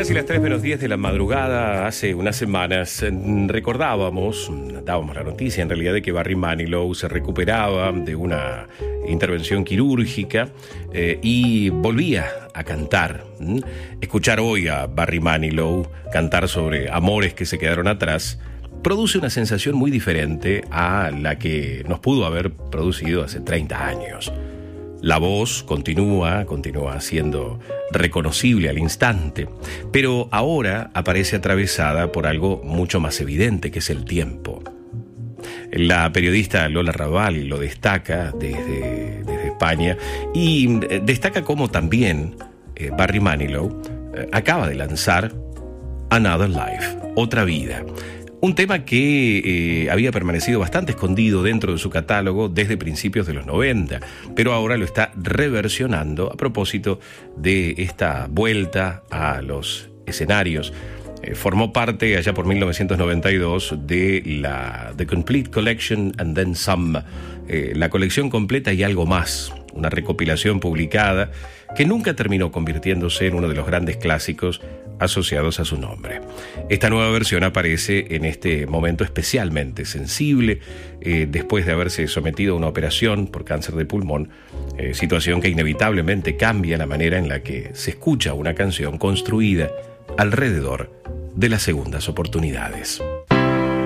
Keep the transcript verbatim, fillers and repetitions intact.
casi las tres menos diez de la madrugada, hace unas semanas, recordábamos, dábamos la noticia en realidad de que Barry Manilow se recuperaba de una intervención quirúrgica eh, y volvía a cantar. ¿Mm? Escuchar hoy a Barry Manilow cantar sobre amores que se quedaron atrás produce una sensación muy diferente a la que nos pudo haber producido hace treinta años. La voz continúa, continúa siendo reconocible al instante, pero ahora aparece atravesada por algo mucho más evidente, que es el tiempo. La periodista Lola Raval lo destaca desde, desde España y destaca cómo también eh, Barry Manilow eh, acaba de lanzar Another Life, Otra Vida. Un tema que eh, había permanecido bastante escondido dentro de su catálogo desde principios de los noventa, pero ahora lo está reversionando a propósito de esta vuelta a los escenarios. Eh, formó parte allá por mil novecientos noventa y dos de la The Complete Collection and Then Some, eh, la colección completa y algo más, una recopilación publicada que nunca terminó convirtiéndose en uno de los grandes clásicos asociados a su nombre. Esta nueva versión aparece en este momento especialmente sensible, eh, después de haberse sometido a una operación por cáncer de pulmón, eh, situación que inevitablemente cambia la manera en la que se escucha una canción construida alrededor de las segundas oportunidades.